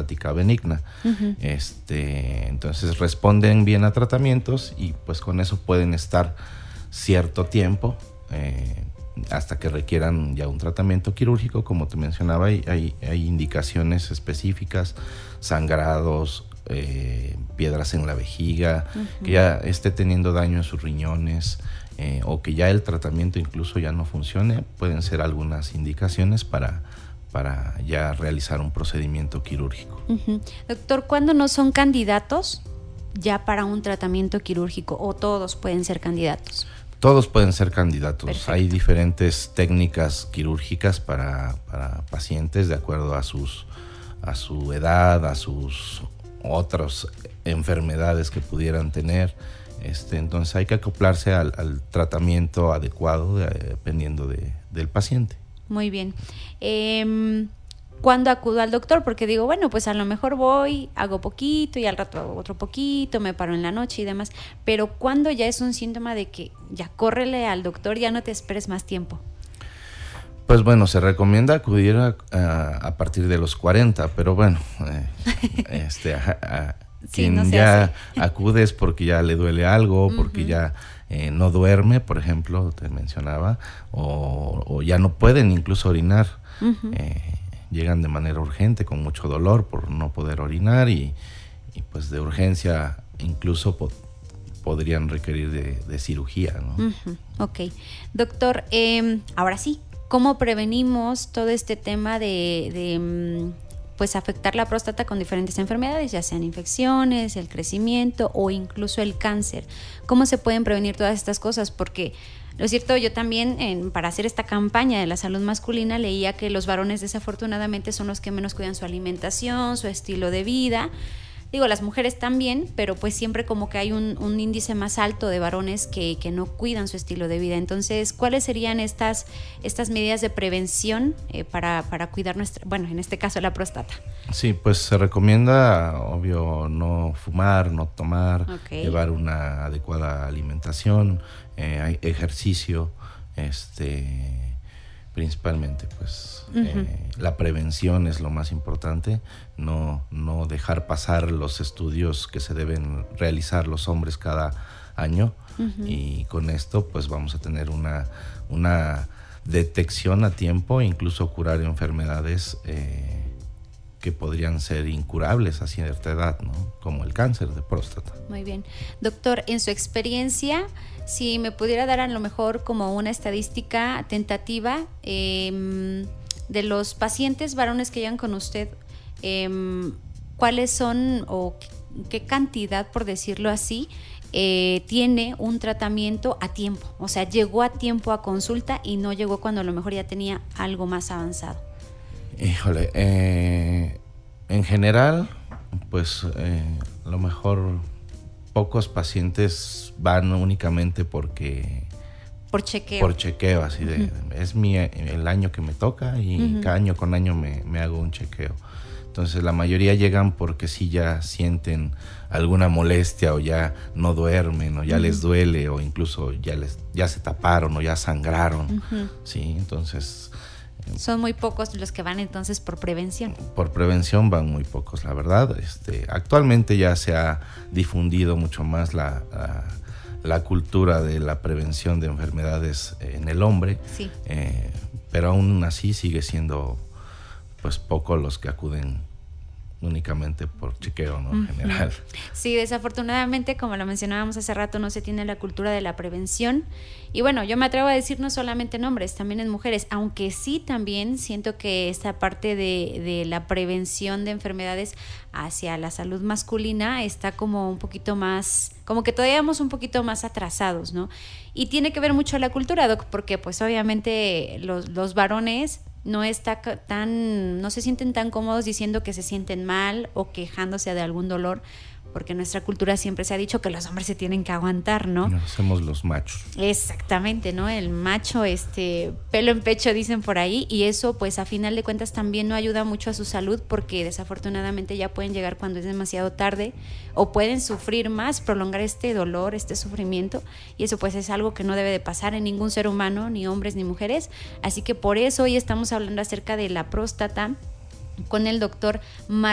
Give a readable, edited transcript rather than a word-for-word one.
prostática benigna. Entonces responden bien a tratamientos y pues con eso pueden estar cierto tiempo hasta que requieran ya un tratamiento quirúrgico. Como te mencionaba, hay indicaciones específicas, sangrados, piedras en la vejiga, que ya esté teniendo daño en sus riñones, o que ya el tratamiento incluso ya no funcione. Pueden ser algunas indicaciones para ya realizar un procedimiento quirúrgico. Doctor, ¿cuándo no son candidatos ya para un tratamiento quirúrgico, o todos pueden ser candidatos? Todos pueden ser candidatos. Perfecto. Hay diferentes técnicas quirúrgicas para pacientes de acuerdo a su edad, a sus otras enfermedades que pudieran tener. Entonces hay que acoplarse al tratamiento adecuado dependiendo del paciente. Muy bien. ¿Cuándo acudo al doctor? Porque digo, bueno, pues a lo mejor voy, hago poquito y al rato hago otro poquito, me paro en la noche y demás. Pero ¿cuándo ya es un síntoma de que ya córrele al doctor, ya no te esperes más tiempo? Pues bueno, se recomienda acudir a partir de los 40, pero bueno, quien no ya acude es porque ya le duele algo, porque ya no duerme, por ejemplo, te mencionaba, o ya no pueden incluso orinar. Llegan de manera urgente con mucho dolor por no poder orinar y pues de urgencia incluso podrían requerir de cirugía, ¿no? Ok. Doctor, ahora sí, ¿cómo prevenimos todo este tema de pues afectar la próstata con diferentes enfermedades, ya sean infecciones, el crecimiento o incluso el cáncer? ¿Cómo se pueden prevenir todas estas cosas? Porque lo cierto, yo también para hacer esta campaña de la salud masculina leía que los varones desafortunadamente son los que menos cuidan su alimentación, su estilo de vida. Digo, las mujeres también, pero pues siempre como que hay un índice más alto de varones que no cuidan su estilo de vida. Entonces, ¿cuáles serían estas medidas de prevención para cuidar bueno, en este caso la próstata? Sí, pues se recomienda, obvio, no fumar, no tomar, llevar una adecuada alimentación, ejercicio, principalmente pues la prevención es lo más importante, no dejar pasar los estudios que se deben realizar los hombres cada año, y con esto pues vamos a tener una detección a tiempo, incluso curar enfermedades que podrían ser incurables a cierta edad, ¿no? Como el cáncer de próstata. Muy bien. Doctor, en su experiencia, si me pudiera dar a lo mejor como una estadística tentativa de los pacientes varones que llegan con usted, ¿cuáles son o qué cantidad, por decirlo así, tiene un tratamiento a tiempo? O sea, llegó a tiempo a consulta y no llegó cuando a lo mejor ya tenía algo más avanzado. Híjole, en general, pues a lo mejor pocos pacientes van únicamente porque... Por chequeo. Por chequeo, así de, es el año que me toca y cada año con año me hago un chequeo. Entonces la mayoría llegan porque sí ya sienten alguna molestia o ya no duermen o ya les duele o incluso ya se taparon o ya sangraron, ¿sí? Entonces... Son muy pocos los que van entonces por prevención. Por prevención van muy pocos, la verdad. Actualmente ya se ha difundido mucho más la cultura de la prevención de enfermedades en el hombre, sí. Pero aún así sigue siendo pues pocos los que acuden únicamente por chequeo, ¿no? En general. Sí, desafortunadamente, como lo mencionábamos hace rato, no se tiene la cultura de la prevención. Y bueno, yo me atrevo a decir no solamente en hombres, también en mujeres, aunque sí también siento que esta parte de la prevención de enfermedades hacia la salud masculina está como un poquito más, como que todavía vamos un poquito más atrasados, ¿no? Y tiene que ver mucho la cultura, Doc, porque pues obviamente los varones no se sienten tan cómodos diciendo que se sienten mal o quejándose de algún dolor, porque en nuestra cultura siempre se ha dicho que los hombres se tienen que aguantar, ¿no? Nos hacemos los machos. Exactamente, ¿no? El macho, pelo en pecho dicen por ahí, y eso pues a final de cuentas también no ayuda mucho a su salud, porque desafortunadamente ya pueden llegar cuando es demasiado tarde o pueden sufrir más, prolongar este dolor, este sufrimiento, y eso pues es algo que no debe de pasar en ningún ser humano, ni hombres ni mujeres. Así que por eso hoy estamos hablando acerca de la próstata con el doctor